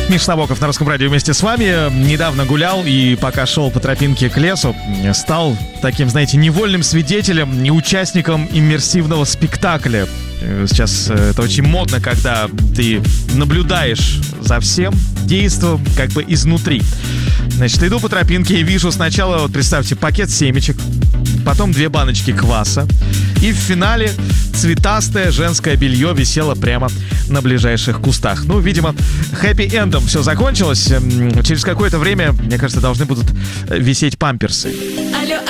Миша Набоков на Русском радио вместе с вами. Недавно гулял и пока шел по тропинке к лесу, стал таким, знаете, невольным свидетелем и участником иммерсивного спектакля. Сейчас это очень модно, когда ты наблюдаешь за всем действом как бы изнутри. Значит, иду по тропинке и вижу сначала, вот представьте, пакет семечек, потом 2 баночки кваса, и в финале цветастое женское белье висело прямо на ближайших кустах. Ну, видимо, хэппи-эндом все закончилось. Через какое-то время, мне кажется, должны будут висеть памперсы.